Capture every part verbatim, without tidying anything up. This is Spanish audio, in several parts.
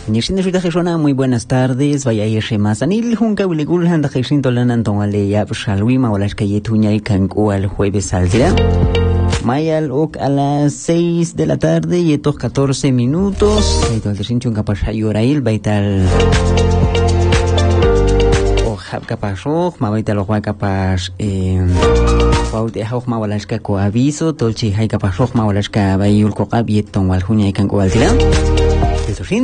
Muy buenas tardes, vaya ir más anil junca uligul handa geshin tolanan tongale ya shalwima wala shkayet huñay kanku al jueves al día. Mayal ok a las seis de la tarde y estos catorce minutos. Baital de sinchun capaz ayurail baital o hab capaz roh, ma baital o juan capaz eh Pauti hawk ma wala shka ko aviso tolchi hay capaz roh ma wala shka bayul ko qabiet tong wal huñay kanku al día. Eso fin.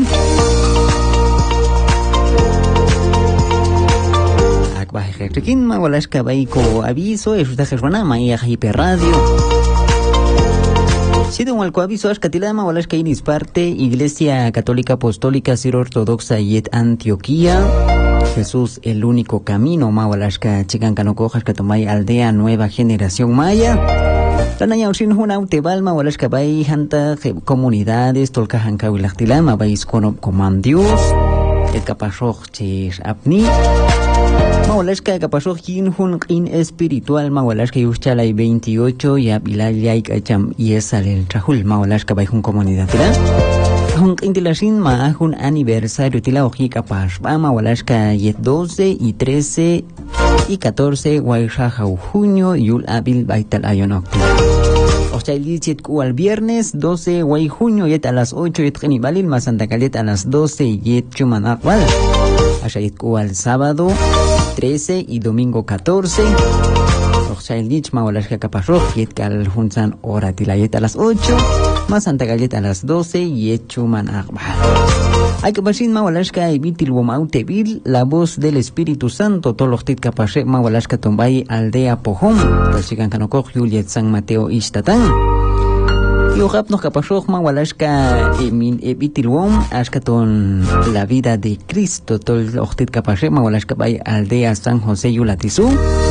Akbajekin ma wala shka bay ko aviso es usta jeswana ma ya hiper radio. Sido un alco aviso ashkatilama wala shka inis parte Iglesia Católica Apostólica Ciro Ortodoxa yet Antioquía. Jesús el único camino ma wala shka chikan kanoko ashkatomay aldea nueva generación maya. Tanaya ursin huna utebalma wala shka bay hanta comunidades tolka hanka wilachtilama bay iskono komam Dios. El kapashok chish apni. Mawalashka kapashok yin hun in espiritual mawalashka yuschalay veintiocho y abilayay kacham yesal el trahul mawalashka bay hun comunidad tila. Hun intilashin ma hun aniversario tila oji kapash ba mawalashka yet doce y trece y catorce waishaja junio yul abil baital ayonok. Ochaylichit ku al viernes doce de junio yet a las ocho yet genibalil más Santa Calet a las doce yet chumanakwal. Ashayit ku al sábado trece y domingo catorce. Ochaylich mawalashka kapashok yet kal hunsan oratila yet a las ocho más Santa Calet a las doce yet chumanakwal. Hay que pasar mawalashka evitil womautevil la voz del Espíritu Santo toloktit kapashe mawalashka tombay aldea Pojón tasikan kanokok Juliet San Mateo Istatán yojap nos kapashok mawalashka emin evitil wom ashkaton la vida de Cristo toloktit kapashe mawalashka bay aldea San José Yulatizu.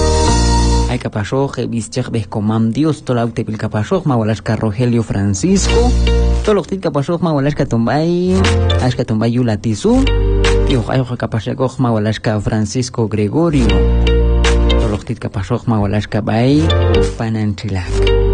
Hay kapashok evischech beskomam Dios tolautevil kapashok mawalashka Rogelio Francisco toloktit kapashok mawalashka tombay ashka tombay Yulatizu y ojayo kapashok mawalashka Francisco Gregorio toloktit kapashok mawalashka bay Pananchilak.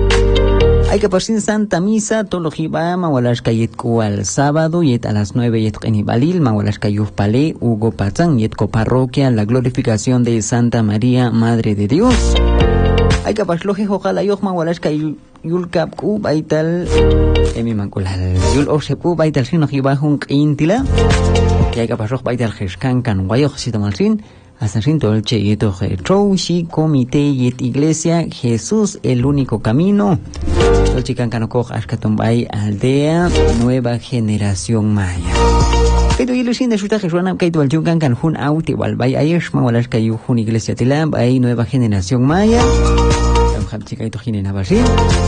Hay que pasar Santa Misa tolojiba mawalashka yet ku al sábado yet a las nueve yet qenibalil mawalashka yufpale Hugo Pazán yet ko parroquia la glorificación de Santa María Madre de Dios. Hay que pasar loje ojalá yo mawalashka yulkap ku baital emi mankulal yul oshepu baital sin ojiba hun intila y hay que pasar baital geskan kan guayo sitamalsin hasta sin tolche yeto troushi comité yet iglesia Jesús el único camino. Chican Canocoj Ashkatombay aldea nueva generación maya. Pero ilusin de suta Jesuana Kaito al Jungan Canjun Auti Walbay Ayesh Mawalashka Yuhun Iglesia Tilam hay nueva generación maya. Chicaito Jinena Bashir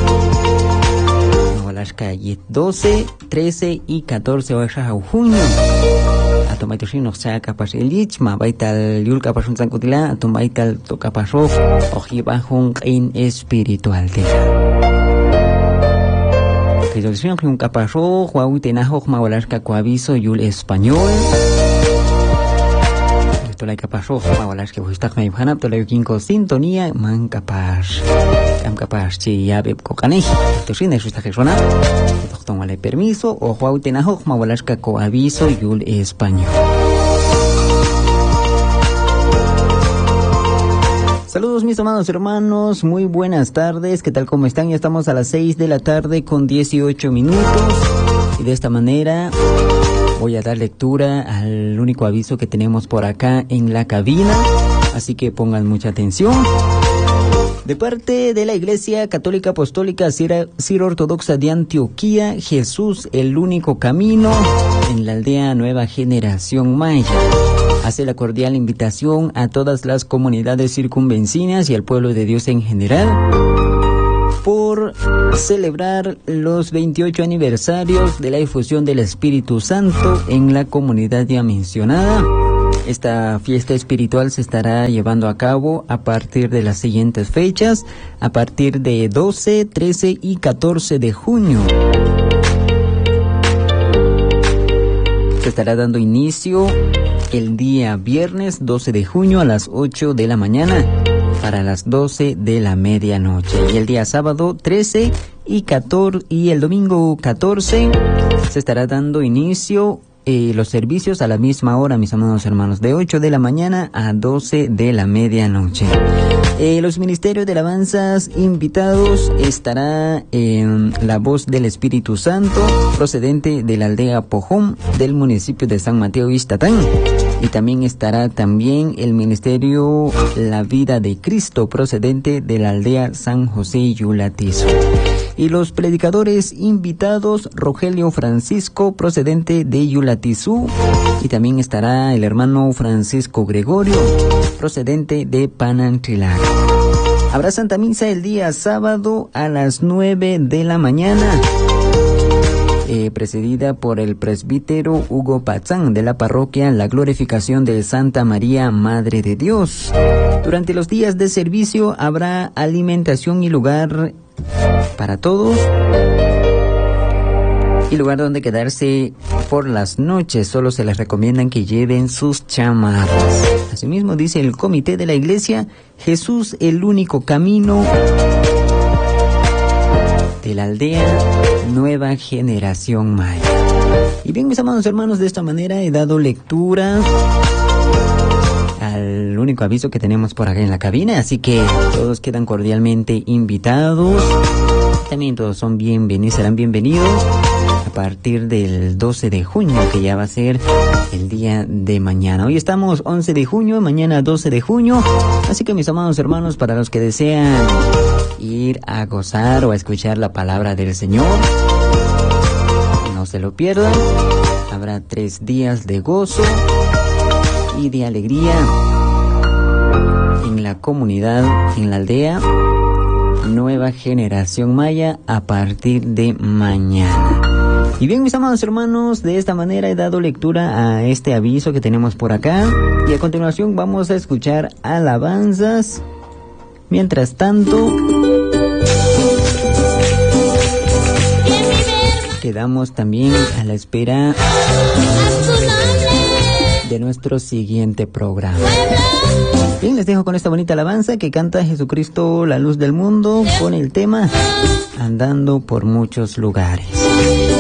Mawalashka Yet doce, trece y catorce de junio. Atomaitoshin Oxa Capas Elich Mabaital Yul Capasun Sancutila Atomaital Tocapasov Ojibajun in espiritual tela. Que yo decía que un caparro, Juan Tenajo, Mawalashka Coaviso, Yul Español. Esto la caparro, Mawalashka, Hustak Mayhanap, Tolequinco Sintonía, Man Capaz. Am Capaz, Chi Yabeb Cocanej. Esto sí, eso está que suena. Esto vale permiso, o Juan Tenajo, Mawalashka Coaviso, Yul Español. Saludos mis amados hermanos, muy buenas tardes, ¿qué tal cómo están? Ya estamos a las seis de la tarde con dieciocho minutos y de esta manera voy a dar lectura al único aviso que tenemos por acá en la cabina, así que pongan mucha atención. De parte de la Iglesia Católica Apostólica Ciro Ortodoxa de Antioquía, Jesús el único camino en la aldea Nueva Generación Maya. Hace la cordial invitación a todas las comunidades circunvecinas y al pueblo de Dios en general por celebrar los veintiocho aniversarios de la difusión del Espíritu Santo en la comunidad ya mencionada. Esta fiesta espiritual se estará llevando a cabo a partir de las siguientes fechas, a partir de doce, trece y catorce de junio. Se estará dando inicio el día viernes doce de junio a las ocho de la mañana para las doce de la medianoche. Y el día sábado trece y catorce y el domingo catorce se estará dando inicio eh, los servicios a la misma hora, mis amados hermanos, de ocho de la mañana a doce de la medianoche. Eh, los ministerios de alabanzas invitados estará en la voz del Espíritu Santo, procedente de la aldea Pojón, del municipio de San Mateo Ixtatán. Y también estará también el ministerio La Vida de Cristo, procedente de la aldea San José Yulatizo. Y los predicadores invitados, Rogelio Francisco, procedente de Yulatizú, y también estará el hermano Francisco Gregorio, procedente de Pananchilac. Habrá Santa Misa el día sábado a las nueve de la mañana, eh, precedida por el presbítero Hugo Pazán de la parroquia La Glorificación de Santa María, Madre de Dios. Durante los días de servicio habrá alimentación y lugar para todos, y lugar donde quedarse por las noches. Solo se les recomiendan que lleven sus chamarras. Asimismo, dice el comité de la iglesia, Jesús el único camino, de la aldea Nueva Generación Maya. Y bien, mis amados hermanos, de esta manera he dado lectura al único aviso que tenemos por acá en la cabina, así que todos quedan cordialmente invitados. También todos son bienvenidos, serán bienvenidos a partir del doce de junio, que ya va a ser el día de mañana. Hoy estamos once de junio, mañana doce de junio, así que mis amados hermanos, para los que desean ir a gozar o a escuchar la palabra del Señor, no se lo pierdan. Habrá tres días de gozo y de alegría en la comunidad, en la aldea Nueva Generación Maya, a partir de mañana. Y bien, mis amados hermanos, de esta manera he dado lectura a este aviso que tenemos por acá, y a continuación vamos a escuchar alabanzas. Mientras tanto, quedamos también a la espera de nuestro siguiente programa. Bien, les dejo con esta bonita alabanza que canta Jesucristo, la luz del mundo, con el tema Andando por muchos lugares.